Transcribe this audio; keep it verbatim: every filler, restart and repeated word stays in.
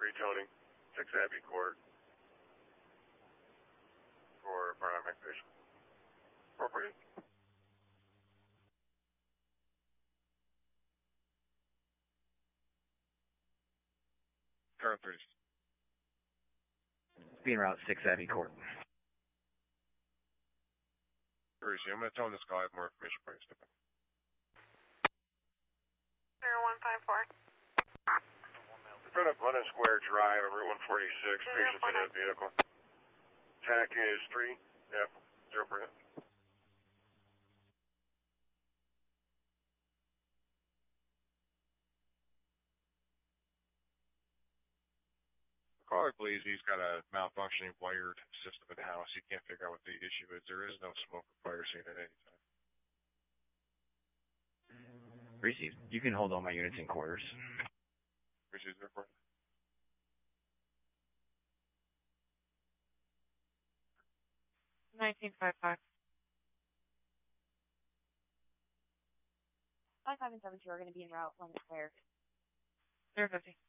retoning six Abbey Court for panoramic vision. Appropriate. Car thirty. Being route six Abbey Court. Thursday. I'm going to tell him this guy I have more information for you. Step in. zero one five four. In front of London Square Drive, Route one forty-six, patients in that vehicle. Tack is three, F, zero percent. The caller believes he's got a malfunctioning wired system in the house. He can't figure out what the issue is. There is no smoke or fire seen at any time. Received. You can hold all my units in quarters. Received, report. nineteen five five. five five and seven two are going to be en route London Square. zero fifty.